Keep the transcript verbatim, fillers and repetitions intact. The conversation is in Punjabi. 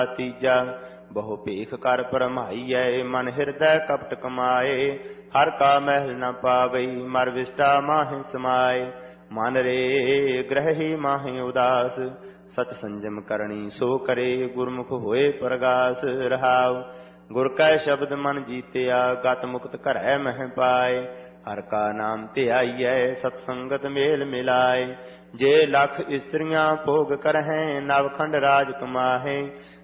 ਤੀਜਾ ਬਹੁ ਭੇਖ ਕਰ ਭਰਮਾਈਐ ਮਨ ਹਿਰਦੈ ਕਪਟ ਕਮਾਏ ਹਰ ਕਾ ਮਹਿਲ ਨ ਪਾਵਈ ਮਰ ਵਿਸਟਾ ਮਾਹਿ ਸਮਾਏ ਮਨ ਰੇ ਗ੍ਰਹਿ ਮਾਹਿ ਉਦਾਸ ਸਤ ਸੰਜਮ ਕਰਨੀ ਸੋ ਕਰੇ ਗੁਰਮੁਖ ਹੋਏ ਪ੍ਰਗਾਸ ਰਹਾਉ ਗੁਰ ਕੈ ਸ਼ਬਦ ਮਨ ਜੀਤਿਆ ਗਤ ਮੁਕਤ ਘਰੈ ਮਹਿ ਪਾਏ ਹਰ ਕਾ ਨਾਮ ਧਿਆਈਐ ਸਤ ਸੰਗਤ ਮੇਲ ਮਿਲਾਏ ਜੇ ਲੱਖ ਇਸਤਰੀਆਂ ਭੋਗ ਕਰਹਿ ਨਵਖੰਡ ਰਾਜ ਕਮਾਹੇ